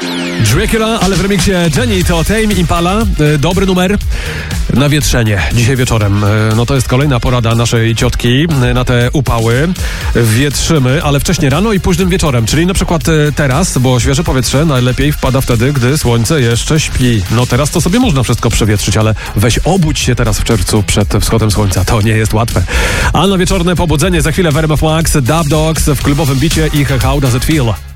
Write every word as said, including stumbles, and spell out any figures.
Dracula, ale w remiksie Jenny to Tame Impala. Dobry numer na wietrzenie. Dzisiaj wieczorem. No to jest kolejna porada naszej ciotki na te upały. Wietrzymy, ale wcześniej rano i późnym wieczorem. Czyli na przykład teraz, bo świeże powietrze najlepiej wpada wtedy, gdy słońce jeszcze śpi. No teraz to sobie można wszystko przewietrzyć, ale weź obudź się teraz w czerwcu przed wschodem słońca. To nie jest łatwe. A na wieczorne pobudzenie za chwilę w R M F Max, Dub Dogs w klubowym bicie i How Does It Feel?